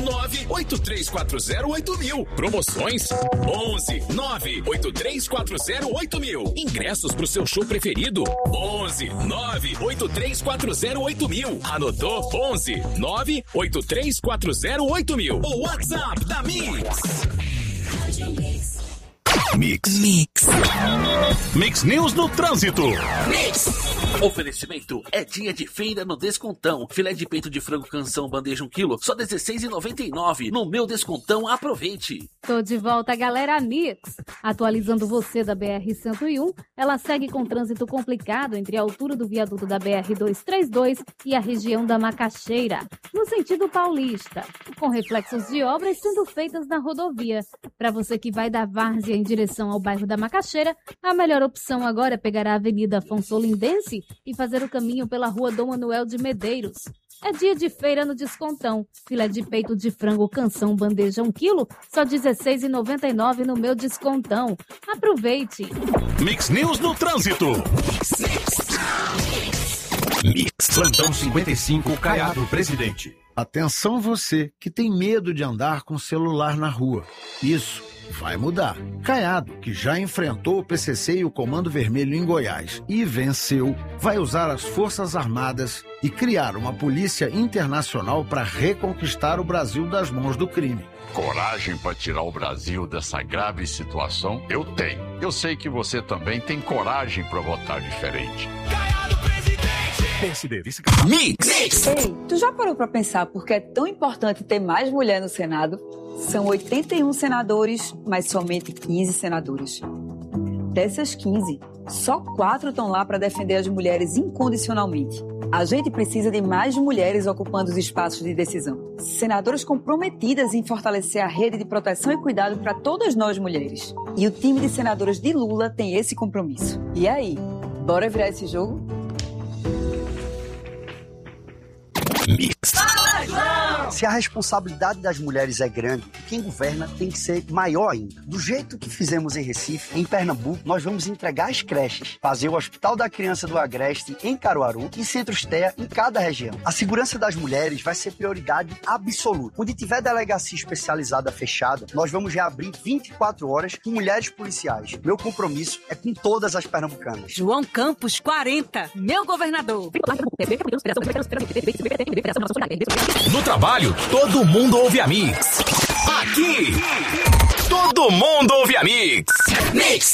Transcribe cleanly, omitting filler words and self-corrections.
983408000. Promoções 11 983408000. Ingressos pro seu show preferido 11 983408000. Anotou? 11 983408000. O WhatsApp da Mix. Mix News no trânsito. Oferecimento é dia de feira no Descontão. Filé de peito de frango canção bandeja 1 kg, só R$16,99. No meu Descontão, aproveite. Tô de volta, galera Mix. Atualizando você da BR-101, ela segue com trânsito complicado entre a altura do viaduto da BR-232 e a região da Macaxeira, no sentido paulista, com reflexos de obras sendo feitas na rodovia. Para você que vai da Várzea em direção ao bairro da Macaxeira, a melhor opção agora é pegar a Avenida Afonso Olindense e fazer o caminho pela Rua Dom Manuel de Medeiros. É dia de feira no Descontão. Filé de peito de frango canção bandeja 1 kg, só R$16,99 no meu Descontão. Aproveite! Mix News no trânsito. Plantão 55, Caiado, Presidente. Atenção você que tem medo de andar com celular na rua. Isso vai mudar. Caiado, que já enfrentou o PCC e o Comando Vermelho em Goiás e venceu, vai usar as Forças Armadas e criar uma polícia internacional para reconquistar o Brasil das mãos do crime. Coragem para tirar o Brasil dessa grave situação? Eu tenho. Eu sei que você também tem coragem para votar diferente. Caiado, presidente! PSD, Mix! Ei, tu já parou para pensar por que é tão importante ter mais mulher no Senado? São 81 senadores, mas somente 15 senadoras. Dessas 15, só 4 estão lá para defender as mulheres incondicionalmente. A gente precisa de mais mulheres ocupando os espaços de decisão. Senadoras comprometidas em fortalecer a rede de proteção e cuidado para todas nós mulheres. E o time de senadoras de Lula tem esse compromisso. E aí, bora virar esse jogo? Se a responsabilidade das mulheres é grande, quem governa tem que ser maior ainda. Do jeito que fizemos em Recife, em Pernambuco, nós vamos entregar as creches, fazer o Hospital da Criança do Agreste em Caruaru e Centros TEA em cada região. A segurança das mulheres vai ser prioridade absoluta. Onde tiver delegacia especializada fechada, nós vamos reabrir 24 horas com mulheres policiais. Meu compromisso é com todas as pernambucanas. João Campos, 40, meu governador. No trabalho, todo mundo ouve a Mix. Aqui, todo mundo ouve a Mix.